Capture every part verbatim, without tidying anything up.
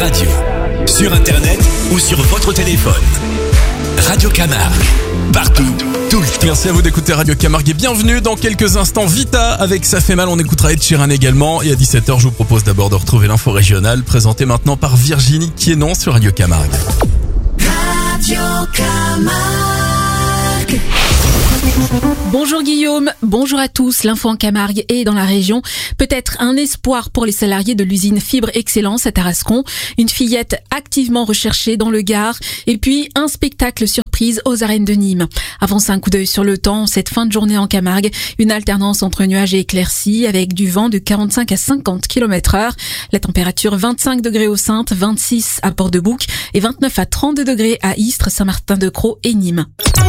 radio, sur internet ou sur votre téléphone. Radio Camargue, partout, tout le temps. Merci à vous d'écouter Radio Camargue et bienvenue dans quelques instants Vita avec Ça fait mal. On écoutera Ed Sheeran également et à dix-sept heures je vous propose d'abord de retrouver l'info régionale présentée maintenant par Virginie Quienon sur Radio Camargue. Radio Camargue. Bonjour Guillaume, bonjour à tous. L'info en Camargue et dans la région. Peut-être un espoir pour les salariés de l'usine Fibre Excellence à Tarascon. Une fillette activement recherchée dans le Gard. Et puis un spectacle surprise aux arènes de Nîmes. Avancez un coup d'œil sur le temps. Cette fin de journée en Camargue, une alternance entre nuages et éclaircies avec du vent de quarante-cinq à cinquante kilomètres heure. La température vingt-cinq degrés au Saintes, vingt-six à Port-de-Bouc et vingt-neuf à trente-deux degrés à Istres, Saint-Martin-de-Crau et Nîmes.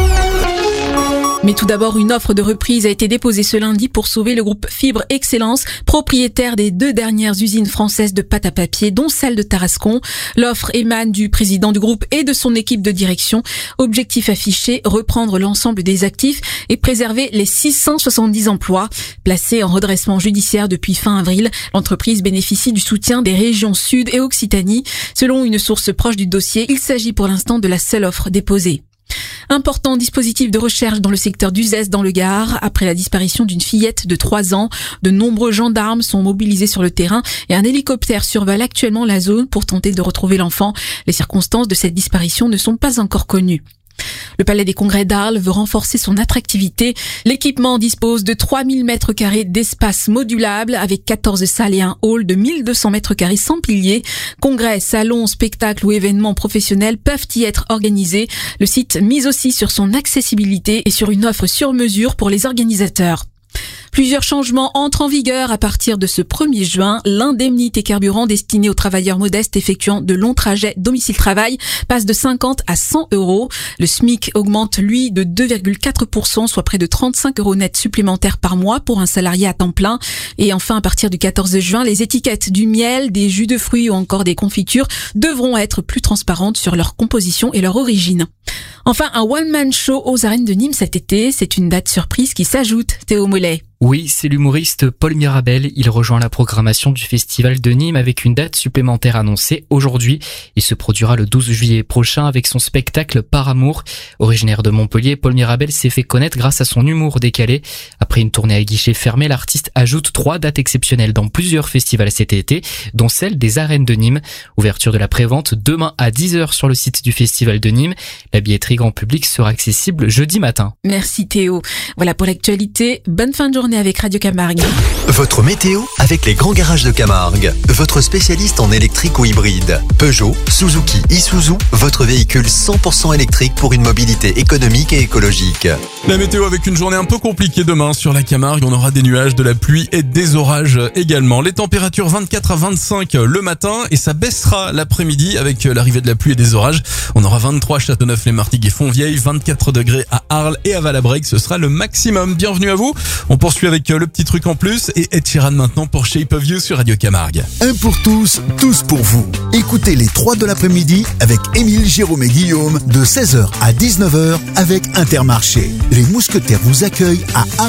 Mais tout d'abord, une offre de reprise a été déposée ce lundi pour sauver le groupe Fibre Excellence, propriétaire des deux dernières usines françaises de pâte à papier, dont celle de Tarascon. L'offre émane du président du groupe et de son équipe de direction. Objectif affiché, reprendre l'ensemble des actifs et préserver les six cent soixante-dix emplois. Placée en redressement judiciaire depuis fin avril, l'entreprise bénéficie du soutien des régions Sud et Occitanie. Selon une source proche du dossier, il s'agit pour l'instant de la seule offre déposée. Important dispositif de recherche dans le secteur d'Uzès dans le Gard. Après la disparition d'une fillette de trois ans, de nombreux gendarmes sont mobilisés sur le terrain et un hélicoptère survole actuellement la zone pour tenter de retrouver l'enfant. Les circonstances de cette disparition ne sont pas encore connues. Le Palais des Congrès d'Arles veut renforcer son attractivité. L'équipement dispose de trois mille mètres carrés d'espace modulable avec quatorze salles et un hall de mille deux cents mètres carrés sans piliers. Congrès, salons, spectacles ou événements professionnels peuvent y être organisés. Le site mise aussi sur son accessibilité et sur une offre sur mesure pour les organisateurs. Plusieurs changements entrent en vigueur à partir de ce premier juin. L'indemnité carburant destinée aux travailleurs modestes effectuant de longs trajets domicile-travail passe de cinquante à cent euros. Le SMIC augmente, lui, de deux virgule quatre pour cent, soit près de trente-cinq euros net supplémentaires par mois pour un salarié à temps plein. Et enfin, à partir du quatorze juin, les étiquettes du miel, des jus de fruits ou encore des confitures devront être plus transparentes sur leur composition et leur origine. Enfin, un one-man show aux arènes de Nîmes cet été. C'est une date surprise qui s'ajoute. Théo Mollet. Oui, c'est l'humoriste Paul Mirabel. Il rejoint la programmation du Festival de Nîmes avec une date supplémentaire annoncée aujourd'hui. Il se produira le douze juillet prochain avec son spectacle Par amour. Originaire de Montpellier, Paul Mirabel s'est fait connaître grâce à son humour décalé. Après une tournée à guichet fermé, l'artiste ajoute trois dates exceptionnelles dans plusieurs festivals cet été, dont celle des arènes de Nîmes. Ouverture de la prévente demain à dix heures sur le site du Festival de Nîmes. La billetterie grand public sera accessible jeudi matin. Merci Théo. Voilà pour l'actualité. Bonne fin de journée avec Radio Camargue. Votre météo avec les grands garages de Camargue. Votre spécialiste en électrique ou hybride. Peugeot, Suzuki, Isuzu, votre véhicule cent pour cent électrique pour une mobilité économique et écologique. La météo avec une journée un peu compliquée demain sur la Camargue. On aura des nuages, de la pluie et des orages également. Les températures vingt-quatre à vingt-cinq le matin et ça baissera l'après-midi avec l'arrivée de la pluie et des orages. On aura vingt-trois à Châteauneuf-les-Martigues et Fontvieille, vingt-quatre degrés à Arles et à Valabrègue. Ce sera le maximum. Bienvenue à vous. On poursuit avec le petit truc en plus et Ed Sheeran maintenant pour Shape of You sur Radio Camargue. Un pour tous, tous pour vous. Écoutez les trois de l'après-midi avec Émile, Jérôme et Guillaume de seize heures à dix-neuf heures avec Intermarché. Les mousquetaires vous accueillent à